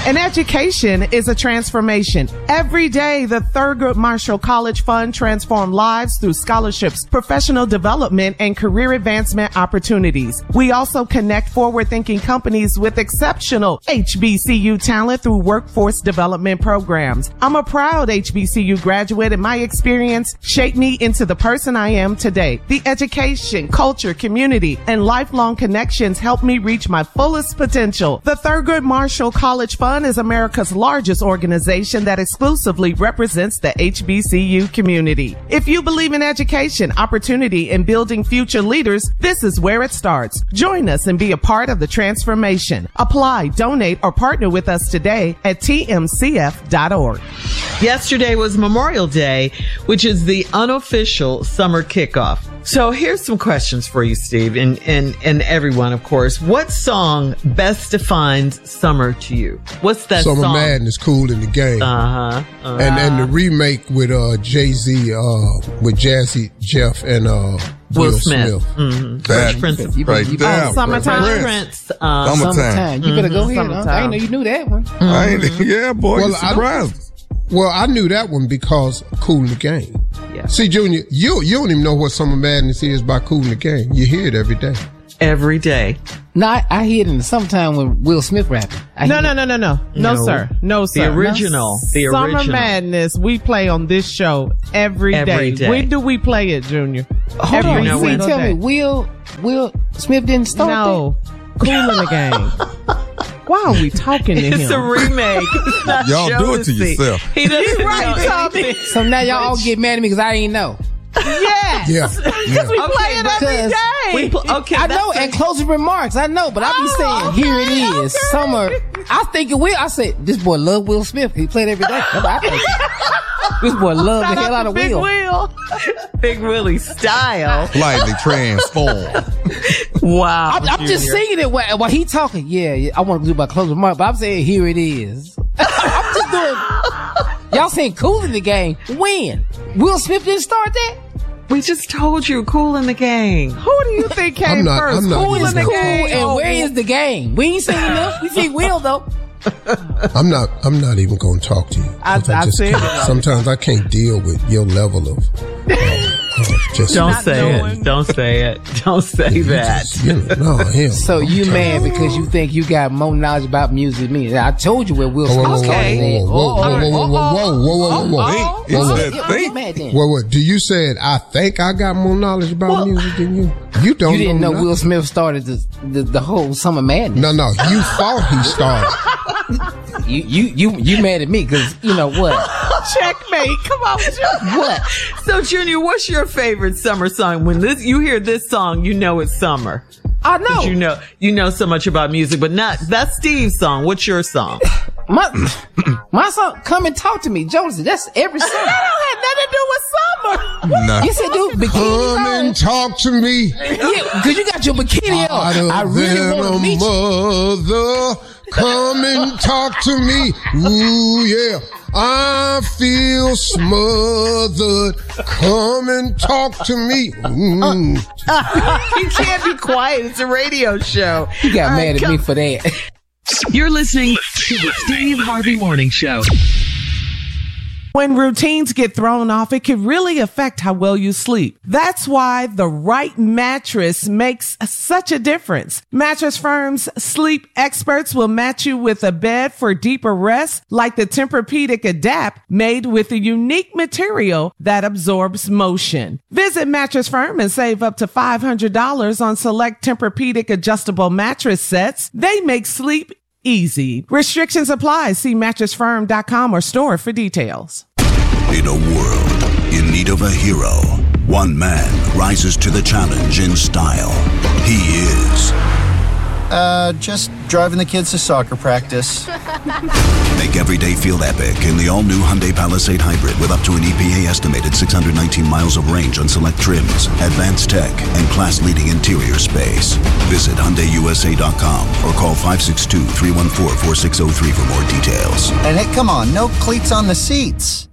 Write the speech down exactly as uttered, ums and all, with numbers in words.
An education is a transformation. Every day, the Thurgood Marshall College Fund transforms lives through scholarships, professional development, and career advancement opportunities. We also connect forward-thinking companies with exceptional H B C U talent through workforce development programs. I'm a proud H B C U graduate, and my experience shaped me into the person I am today. The education, culture, community, and lifelong connections helped me reach my fullest potential. The Thurgood Marshall College Fund is America's largest organization that exclusively represents the H B C U community. If you believe in education, opportunity, and building future leaders, this is where it starts. Join us and be a part of the transformation. Apply, donate, or partner with us today at T M C F dot org. Yesterday was Memorial Day, which is the unofficial summer kickoff. So here's some questions for you, Steve, and, and, and everyone, of course. What song best defines summer to you? What's that Summer song? Summer Madness, Cool in the Game. Uh-huh. uh-huh. And and the remake with uh, Jay-Z, uh, with Jazzy Jeff and uh, Will, Will Smith. Smith. Mm-hmm. That, Prince. You right there. Oh, Summertime. Prince. Uh, Summertime. Summertime. You better go ahead. Summertime. I didn't know you knew that one. Mm-hmm. I ain't, yeah, boy, Well, you surprised. Well, I knew that one because Cool in the Game. Yeah. See, Junior, you you don't even know what Summer Madness is by Cool in the Game. You hear it every day. Every day. No, I, I hear it in the summertime when Will Smith rapping. I No, hear no, it. no, no, no. No, No. sir. No, sir. The original. The Summer original. Madness, we play on this show every, Every day. day. When do we play it, Junior? Hold Every on, know you when. can't tell me Will Will Smith didn't start No. Cool in the Game. Why are we talking to It's a him? remake. It's not Y'all do it to Jodeci. yourself. He doesn't You right, know Tommy. anything. that. So now y'all all get mad at me because I ain't know. Yes. Yeah. yeah. We Okay, play it but- every Cause day. We pl- okay, I that's know, a- and closing remarks, I know, but I be Oh, saying, here it okay, is, okay. summer. I think it will. I said, this boy love Will Smith. He played every day. That's what I think. This boy love Shout the hell out out to of Big Will. Will. Big Willie style. Slightly transformed. Wow. I'm, I'm just Junior. singing it while, while he talking. Yeah, yeah, I want to do my closing remarks, but I'm saying, here it is. I'm just doing, y'all saying cool in the game. When? Will Smith didn't start that? We just told you, Cool in the Gang. Who do you think came I'm not- first? I'm not Cool even in the gonna- Game. And or- where is the game? We ain't seen enough. We see Will though. I'm not. I'm not even going to talk to you. I- 'Cause I just said can't- it. sometimes I can't deal with your level of. Uh, uh, just, Don't Not say knowing. it. Don't say it. Don't say you that. just, you know, no, hell. So you mad because you think you got more knowledge about music than me? I told you where Will Whoa, Smith whoa, whoa, started. whoa, whoa, whoa, whoa, whoa, whoa, whoa, whoa, whoa, whoa. Think. He Whoa, said Yeah, think. you mad then? Whoa, whoa. Do you said I think I got more knowledge about music than you? You don't You didn't know nothing. Will Smith started the the, the whole Summer Madness. No, no. You thought he started. You you you you mad at me because you know what? Checkmate. Come on, Junior. What? So, Junior, what's your favorite summer song? When this, you hear this song, you know it's summer. I know. You know, you know so much about music, but not, that's Steve's song. What's your song? My my song, come and talk to me, Josie. That's every song. That don't have nothing to do with summer. Nah. Yes, it do. Bikini Come on. and talk to me. Yeah, because you got your bikini Hotter on. I really than want to a meet you. mother. Come and talk to me. Ooh, yeah. I feel smothered. Come and talk to me. Mm. You can't be quiet. It's a radio show. You got All right, mad at come- me for that. You're listening to the Steve Harvey Morning Show. When routines get thrown off, it can really affect how well you sleep. That's why the right mattress makes such a difference. Mattress Firm's sleep experts will match you with a bed for deeper rest, like the Tempur-Pedic Adapt, made with a unique material that absorbs motion. Visit Mattress Firm and save up to five hundred dollars on select Tempur-Pedic adjustable mattress sets. They make sleep easy. Restrictions apply. See mattress firm dot com or store for details. In a world in need of a hero, one man rises to the challenge in style. He is Uh, just driving the kids to soccer practice. Make every day feel epic in the all-new Hyundai Palisade Hybrid with up to an E P A estimated six hundred nineteen miles of range on select trims, advanced tech, and class-leading interior space. Visit Hyundai U S A dot com or call five six two, three one four, four six zero three for more details. And hey, come on, no cleats on the seats.